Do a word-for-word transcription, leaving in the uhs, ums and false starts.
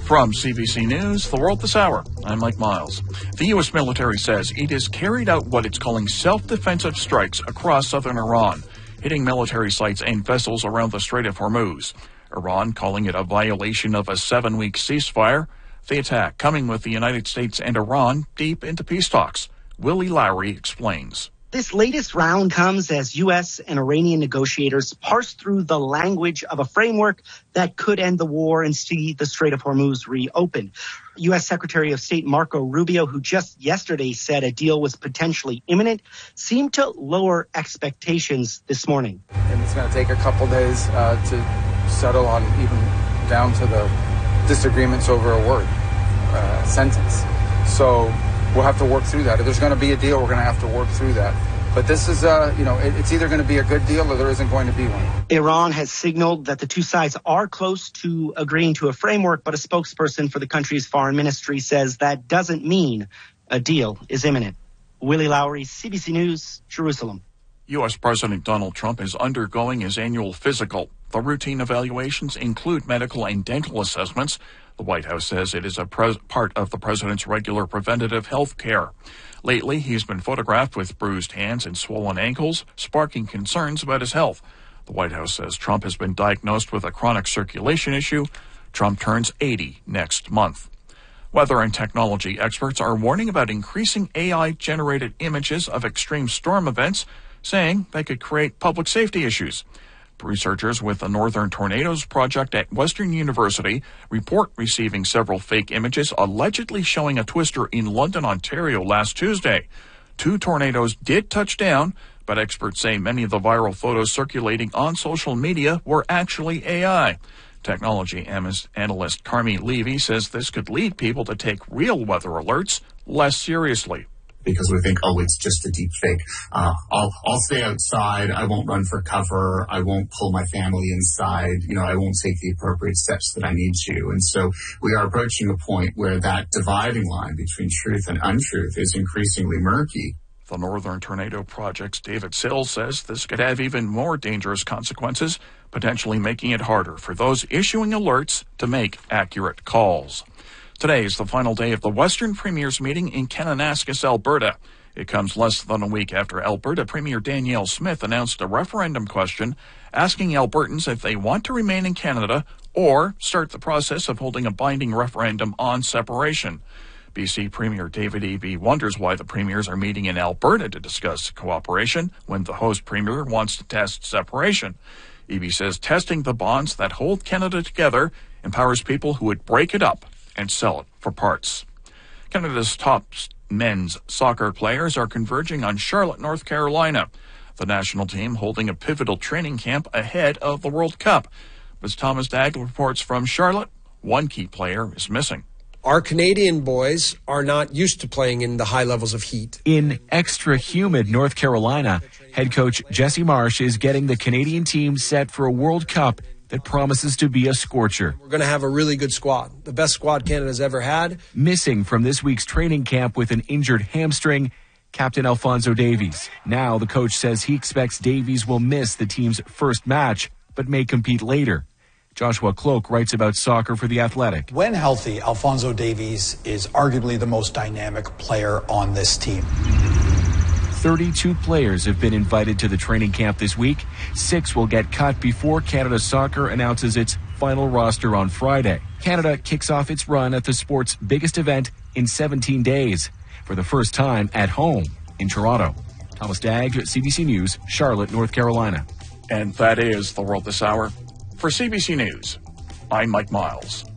From C B C News, The World This Hour, I'm Mike Miles. The U S military says it has carried out what it's calling self-defensive strikes across southern Iran, hitting military sites and vessels around the Strait of Hormuz. Iran calling it a violation of a seven-week ceasefire. The attack coming with the United States and Iran deep into peace talks. Willie Lowry explains. This latest round comes as U S and Iranian negotiators parse through the language of a framework that could end the war and see the Strait of Hormuz reopened. U S Secretary of State Marco Rubio, who just yesterday said a deal was potentially imminent, seemed to lower expectations this morning. And it's going to take a couple days uh, to settle on even down to the disagreements over a word, uh, sentence. So we'll have to work through that. If there's going to be a deal, we're going to have to work through that. But this is, uh, you know, it, it's either going to be a good deal or there isn't going to be one. Iran has signaled that the two sides are close to agreeing to a framework, but a spokesperson for the country's foreign ministry says that doesn't mean a deal is imminent. Willie Lowry, C B C News, Jerusalem. U S President Donald Trump is undergoing his annual physical. The routine evaluations include medical and dental assessments. The White House says it is a pres- part of the president's regular preventative health care. Lately, he's been photographed with bruised hands and swollen ankles, sparking concerns about his health. The White House says Trump has been diagnosed with a chronic circulation issue. Trump turns eighty next month. Weather and technology experts are warning about increasing A I-generated images of extreme storm events, saying they could create public safety issues. Researchers with the Northern Tornadoes Project at Western University report receiving several fake images allegedly showing a twister in London, Ontario last Tuesday. Two tornadoes did touch down, but experts say many of the viral photos circulating on social media were actually A I. Technology analyst Carmi Levy says this could lead people to take real weather alerts less seriously. Because we think, oh, it's just a deep fake. Uh, I'll, I'll stay outside. I won't run for cover. I won't pull my family inside. You know, I won't take the appropriate steps that I need to. And so we are approaching a point where that dividing line between truth and untruth is increasingly murky. The Northern Tornado Project's David Sills says this could have even more dangerous consequences, potentially making it harder for those issuing alerts to make accurate calls. Today is the final day of the Western Premiers meeting in Kananaskis, Alberta. It comes less than a week after Alberta Premier Danielle Smith announced a referendum question asking Albertans if they want to remain in Canada or start the process of holding a binding referendum on separation. B C Premier David Eby wonders why the premiers are meeting in Alberta to discuss cooperation when the host premier wants to test separation. Eby says testing the bonds that hold Canada together empowers people who would break it up and sell it for parts. Canada's top men's soccer players are converging on Charlotte, North Carolina. The national team holding a pivotal training camp ahead of the World Cup. As Thomas Dagg reports from Charlotte, one key player is missing. Our Canadian boys are not used to playing in the high levels of heat. In extra humid North Carolina, head coach Jesse Marsh is getting the Canadian team set for a World Cup that promises to be a scorcher. We're going to have a really good squad, the best squad Canada's ever had. Missing from this week's training camp with an injured hamstring, Captain Alphonso Davies. Now the coach says he expects Davies will miss the team's first match, but may compete later. Joshua Cloak writes about soccer for The Athletic. When healthy, Alphonso Davies is arguably the most dynamic player on this team. thirty-two players have been invited to the training camp this week. Six will get cut before Canada Soccer announces its final roster on Friday. Canada kicks off its run at the sport's biggest event in seventeen days, for the first time at home in Toronto. Thomas Dagg, C B C News, Charlotte, North Carolina. And that is The World This Hour. For C B C News, I'm Mike Miles.